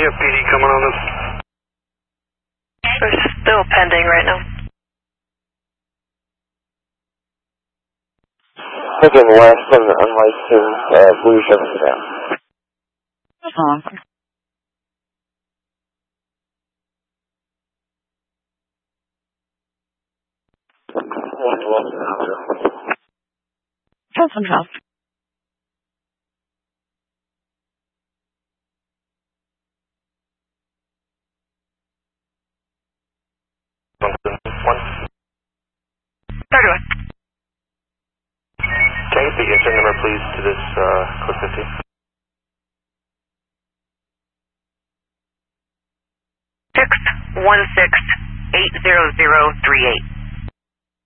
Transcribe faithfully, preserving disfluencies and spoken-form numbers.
C F P D coming on this? We're still pending right now. Taking west on the unlicensed uh, Blue seven seven. Oh. Have some help. One. thirty-one. Can I get the engine number, please, to this uh, Clip fifty? Six one six eight zero zero three eight.